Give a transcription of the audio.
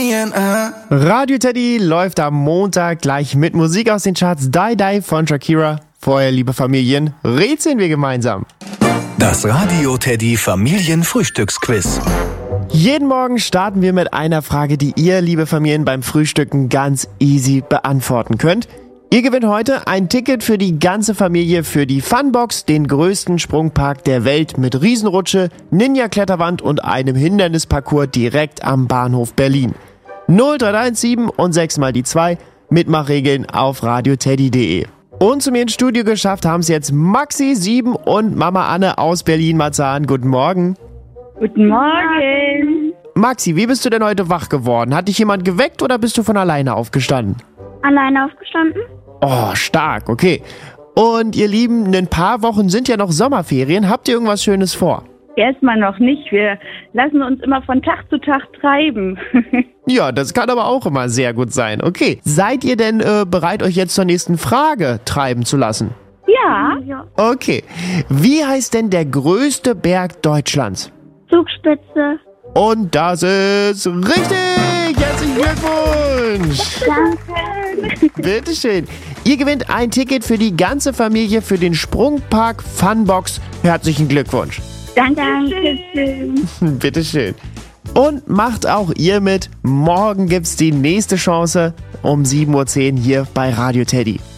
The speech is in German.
million, Radio Teddy läuft am Montag gleich mit Musik aus den Charts. Die Die von Shakira. Vorher, liebe Familien, rätseln wir gemeinsam. Das Radio Teddy Familienfrühstücksquiz. Jeden Morgen starten wir mit einer Frage, die ihr, liebe Familien, beim Frühstücken ganz easy beantworten könnt. Ihr gewinnt heute ein Ticket für die ganze Familie für die Funbox, den größten Sprungpark der Welt mit Riesenrutsche, Ninja-Kletterwand und einem Hindernisparcours direkt am Bahnhof Berlin. 0317 und 6 mal die 2, Mitmachregeln auf radioteddy.de. Und zu mir ins Studio geschafft haben es jetzt Maxi, 7 und Mama Anne aus Berlin-Marzahn. Guten Morgen. Guten Morgen. Maxi, wie bist du denn heute wach geworden? Hat dich jemand geweckt oder bist du von alleine aufgestanden? Alleine aufgestanden? Oh, stark, okay. Und ihr Lieben, in ein paar Wochen sind ja noch Sommerferien. Habt ihr irgendwas Schönes vor? Erstmal noch nicht. Wir lassen uns immer von Tag zu Tag treiben. Ja, das kann aber auch immer sehr gut sein. Okay, seid ihr denn bereit, euch jetzt zur nächsten Frage treiben zu lassen? Ja. Okay, wie heißt denn der größte Berg Deutschlands? Zugspitze. Und das ist richtig! Herzlichen Glückwunsch! Danke. Bitteschön. Ihr gewinnt ein Ticket für die ganze Familie für den Sprungpark Funbox. Herzlichen Glückwunsch. Dankeschön. Bitteschön. Und macht auch ihr mit. Morgen gibt's die nächste Chance um 7:10 Uhr hier bei Radio Teddy.